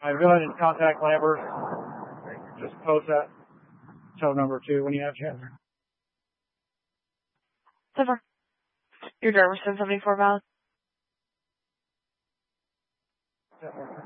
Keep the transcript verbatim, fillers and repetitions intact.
I go ahead and contact Lambert. Just post that tow number two when you have a chance. Super. Your driver said seventy-four valid. Yeah.